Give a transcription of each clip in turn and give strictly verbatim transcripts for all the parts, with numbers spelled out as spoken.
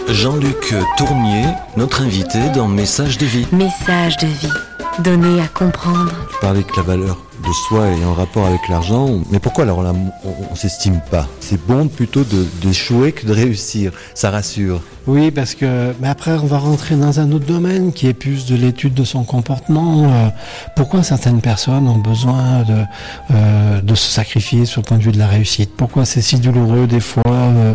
Jean-Luc Tournier, notre invité dans Message de vie. Message de vie, donné à comprendre. Je parlais que la valeur de soi est en rapport avec l'argent, mais pourquoi alors on, on, on s'estime pas ? C'est bon plutôt de, d'échouer que de réussir, ça rassure. Oui, parce que mais après on va rentrer dans un autre domaine qui est plus de l'étude de son comportement. Euh, pourquoi certaines personnes ont besoin de euh, de se sacrifier sur le point de vue de la réussite ? Pourquoi c'est si douloureux des fois euh,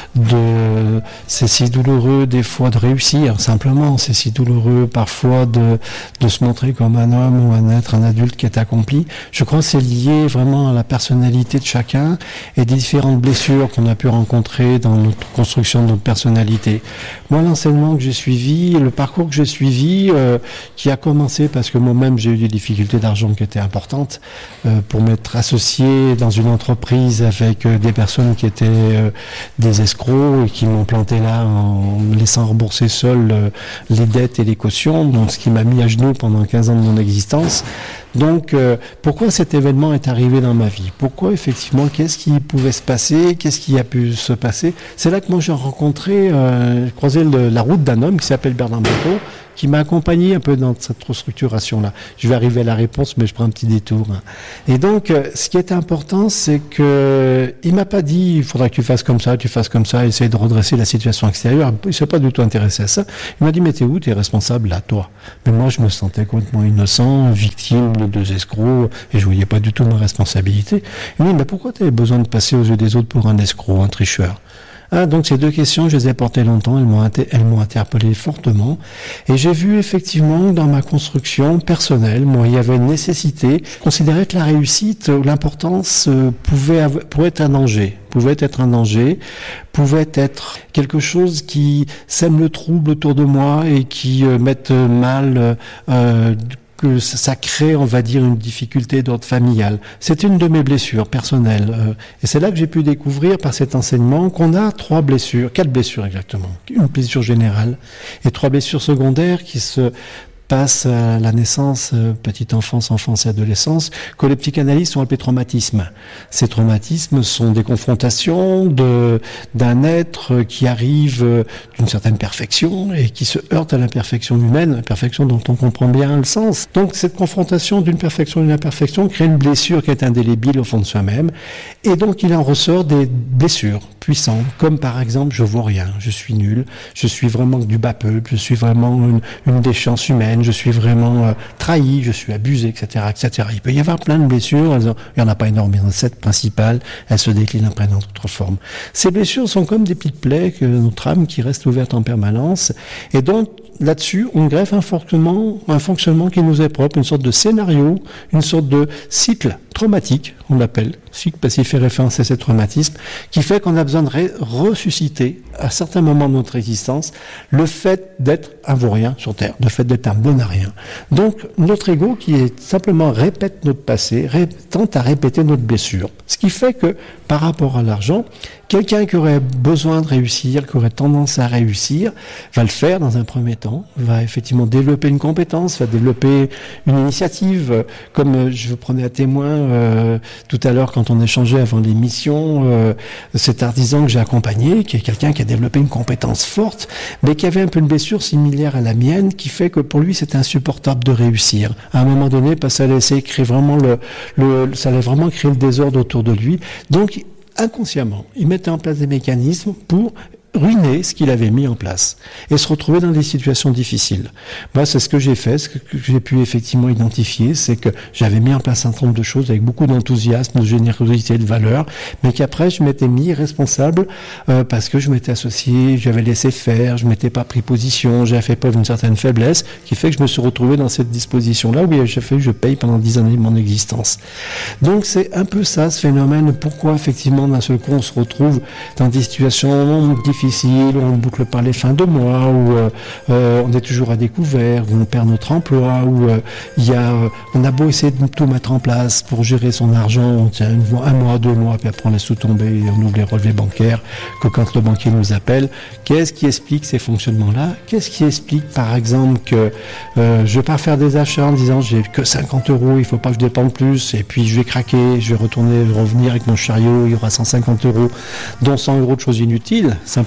de c'est si douloureux des fois de réussir simplement, c'est si douloureux parfois de de se montrer comme un homme ou un être, un adulte qui est accompli. Je crois que c'est lié vraiment à la personnalité de chacun et des différentes blessures qu'on a pu rencontrer dans notre construction de notre personnalité. Moi, l'enseignement que j'ai suivi, le parcours que j'ai suivi, euh, qui a commencé parce que moi-même j'ai eu des difficultés d'argent qui étaient importantes euh, pour m'être associé dans une entreprise avec euh, des personnes qui étaient euh, des escrocs et qui m'ont planté là en me laissant rembourser seul euh, les dettes et les cautions, donc ce qui m'a mis à genoux pendant quinze ans de mon existence. Donc, euh, pourquoi cet événement est arrivé dans ma vie ? Pourquoi, effectivement, qu'est-ce qui pouvait se passer ? Qu'est-ce qui a pu se passer ? C'est là que moi j'ai rencontré, euh, croisé le, la route d'un homme qui s'appelle Bernard Breton, qui m'a accompagné un peu dans cette restructuration-là. Je vais arriver à la réponse, mais je prends un petit détour. Et donc, euh, ce qui est important, c'est que il m'a pas dit, il faudra que tu fasses comme ça, tu fasses comme ça, essayer de redresser la situation extérieure. Il s'est pas du tout intéressé à ça. Il m'a dit, mais t'es où ? T'es responsable là, toi. Mais moi, je me sentais complètement innocent, victime de deux escrocs, et je voyais pas du tout ma responsabilité. Il m'a dit, mais pourquoi t'avais besoin de passer aux yeux des autres pour un escroc, un tricheur ? Ah, donc ces deux questions, je les ai portées longtemps, elles m'ont, inter- elles m'ont interpellé fortement. Et j'ai vu effectivement dans ma construction personnelle, moi, il y avait une nécessité. Je considérais que la réussite, l'importance euh, pouvait, avoir, pouvait être un danger, pouvait être un danger, pouvait être quelque chose qui sème le trouble autour de moi et qui euh, mette mal euh, que ça crée, on va dire, une difficulté d'ordre familial. C'est une de mes blessures personnelles. Euh, et c'est là que j'ai pu découvrir par cet enseignement qu'on a trois blessures, quatre blessures exactement. Une blessure générale et trois blessures secondaires qui se passe à la naissance, euh, petite enfance, enfance et adolescence, que les psychanalystes ont appelé traumatismes. Ces traumatismes sont des confrontations de, d'un être qui arrive euh, d'une certaine perfection et qui se heurte à l'imperfection humaine, imperfection dont on comprend bien le sens. Donc cette confrontation d'une perfection et d'une imperfection crée une blessure qui est indélébile au fond de soi-même. Et donc il en ressort des blessures puissantes, comme par exemple je vaux rien, je suis nul, je suis vraiment du bas peuple, je suis vraiment une, une déchéance humaine, je suis vraiment euh, trahi, je suis abusé, et cetera, et cetera. Il peut y avoir plein de blessures, elles ont, il n'y en a pas énormément, sept principales, elles se déclinent après dans d'autres formes. Ces blessures sont comme des petites plaies que notre âme qui reste ouverte en permanence, et donc là-dessus, on greffe un fonctionnement, un fonctionnement qui nous est propre, une sorte de scénario, une sorte de cycle traumatique, on l'appelle, cycle parce qu'il fait référence à ce traumatisme, qui fait qu'on a besoin de ré- ressusciter, à certains moments de notre existence, le fait d'être un vaurien sur Terre, le fait d'être un bon à rien. Donc, notre ego qui est simplement répète notre passé, ré- tente à répéter notre blessure. Ce qui fait que, par rapport à l'argent, quelqu'un qui aurait besoin de réussir, qui aurait tendance à réussir, va le faire dans un premier temps, va effectivement développer une compétence, va développer une initiative, comme je prenais à témoin euh, tout à l'heure quand on échangeait avant l'émission, euh, cet artisan que j'ai accompagné, qui est quelqu'un qui a développé une compétence forte, mais qui avait un peu une blessure similaire à la mienne, qui fait que pour lui c'était insupportable de réussir. À un moment donné, parce que ça allait essayer de créer vraiment le, le, ça allait vraiment créer le désordre autour de lui. Donc, inconsciemment, il mettait en place des mécanismes pour ruiner ce qu'il avait mis en place et se retrouver dans des situations difficiles. Moi, c'est ce que j'ai fait, ce que j'ai pu effectivement identifier, c'est que j'avais mis en place un certain nombre de choses avec beaucoup d'enthousiasme, de générosité, de valeur, mais qu'après, je m'étais mis responsable euh, parce que je m'étais associé, j'avais laissé faire, je m'étais pas pris position, j'avais fait preuve d'une certaine faiblesse, qui fait que je me suis retrouvé dans cette disposition-là où j'ai fait, je paye pendant dix années de mon existence. Donc, c'est un peu ça, ce phénomène. Pourquoi, effectivement, d'un seul coup, on se retrouve dans des situations difficiles, difficile, où on ne boucle pas les fins de mois, où euh, euh, on est toujours à découvert, où on perd notre emploi, où euh, il y a, euh, on a beau essayer de tout mettre en place pour gérer son argent, on tient une, un mois, deux mois, puis après on laisse tout tomber et on ouvre les relevés bancaires, que quand le banquier nous appelle, qu'est-ce qui explique ces fonctionnements-là ? Qu'est-ce qui explique, par exemple, que euh, je vais pas faire des achats en disant j'ai que cinquante euros, il faut pas que je dépense plus, et puis je vais craquer, je vais retourner, revenir avec mon chariot, il y aura cent cinquante euros, dont cent euros de choses inutiles, simplement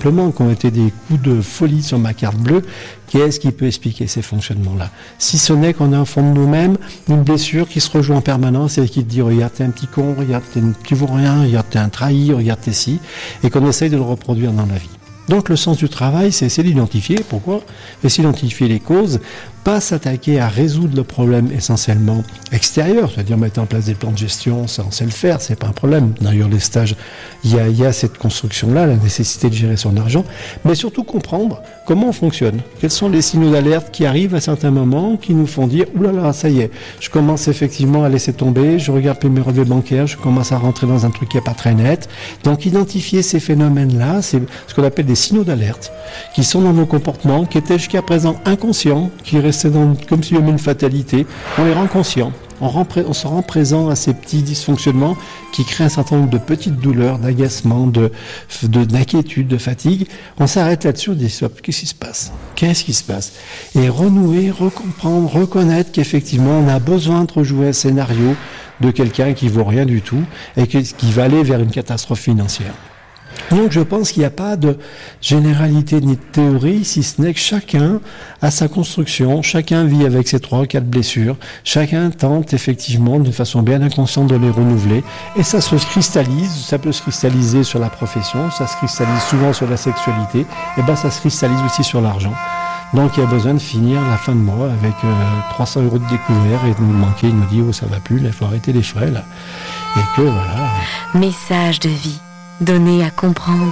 simplement, qui ont été des coups de folie sur ma carte bleue. Qu'est-ce qui peut expliquer ces fonctionnements-là? Si ce n'est qu'on a au fond de nous-mêmes une blessure qui se rejoue en permanence et qui te dit, regarde, t'es un petit con, regarde, t'es, tu vaux rien, regarde, t'es un trahi, regarde, t'es ci, et qu'on essaye de le reproduire dans la vie. Donc le sens du travail, c'est essayer d'identifier, pourquoi? Essayer d'identifier les causes, pas s'attaquer à résoudre le problème essentiellement extérieur, c'est-à-dire mettre en place des plans de gestion, ça on sait le faire, c'est pas un problème. D'ailleurs les stages, il y a, il y a cette construction-là, la nécessité de gérer son argent, mais surtout comprendre comment on fonctionne, quels sont les signaux d'alerte qui arrivent à certains moments, qui nous font dire, oulala, ça y est, je commence effectivement à laisser tomber, je regarde mes relevés bancaires, je commence à rentrer dans un truc qui n'est pas très net. Donc identifier ces phénomènes-là, c'est ce qu'on appelle des signaux d'alerte, qui sont dans nos comportements, qui étaient jusqu'à présent inconscients, qui restaient dans, comme s'il y avait une fatalité, on les rend conscients. On, rend, on se rend présent à ces petits dysfonctionnements qui créent un certain nombre de petites douleurs, d'agacement, de, de, d'inquiétude, de fatigue. On s'arrête là-dessus, on dit stop, qu'est-ce qui se passe? Qu'est-ce qui se passe? Et renouer, recomprendre, reconnaître qu'effectivement on a besoin de rejouer un scénario de quelqu'un qui vaut rien du tout et qui, qui va aller vers une catastrophe financière. Donc je pense qu'il n'y a pas de généralité ni de théorie, si ce n'est que chacun a sa construction, chacun vit avec ses trois ou quatre blessures, chacun tente effectivement d'une façon bien inconsciente de les renouveler, et ça se cristallise, ça peut se cristalliser sur la profession, ça se cristallise souvent sur la sexualité, et ben ça se cristallise aussi sur l'argent. Donc il y a besoin de finir la fin de mois avec euh, trois cents euros de découvert et de nous manquer, il nous dit oh ça va plus, là, il faut arrêter les frais là, et que voilà. Message de vie. Donner à comprendre.